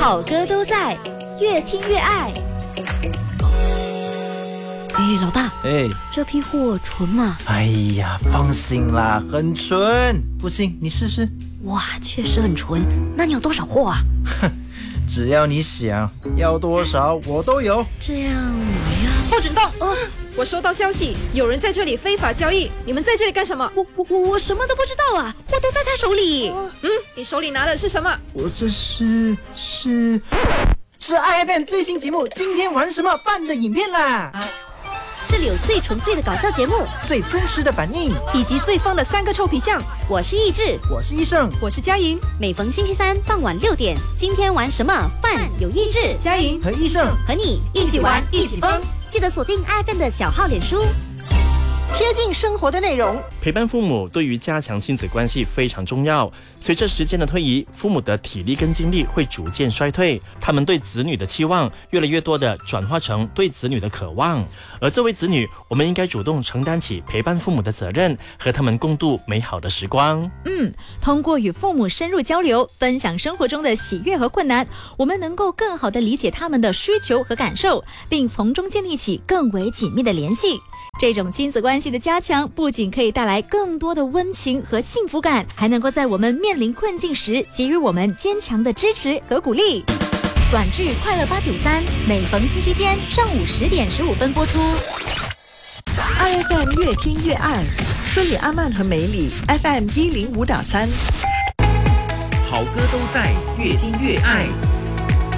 好歌都在，越听越爱。哎，老大，这批货纯吗？ 哎呀，放心啦，很纯。不信你试试。 哇，确实很纯。那你有多少货啊？ 只要你想要多少，我都有。 这样我要霍准栋，我收到消息，有人在这里非法交易，你们在这里干什么？ 我什么都不知道啊，货都在他手里。 你手里拿的是什么？ 我这是 IFM 最新节目《今天玩什么》办的影片啦。 这里有最纯粹的搞笑节目， 最真实的反应， 以及最疯的3个臭皮匠。 我是易志， 我是医生， 我是佳莹。 每逢星期三傍晚6点，今天玩什么？饭有易志、 佳莹和医生和你一起玩，一起疯。记得锁定 IFM 的小号脸书。 贴近生活的内容， 陪伴父母对于加强亲子关系非常重要。随着时间的推移，父母的体力跟精力会逐渐衰退，他们对子女的期望越来越多的转化成对子女的渴望。而作为子女，我们应该主动承担起陪伴父母的责任，和他们共度美好的时光。 通过与父母深入交流，分享生活中的喜悦和困难，我们能够更好地理解他们的需求和感受，并从中建立起更为紧密的联系。这种亲子关系的加强，不仅可以带来更多的温情和幸福感，还能够在我们面临困境时给予我们坚强的支持和鼓励。短剧《快乐893》每逢星期天上午10点15分播出。 IFM 越听越爱，孙女阿曼和梅里 FM 105.3。 好歌都在，越听越爱。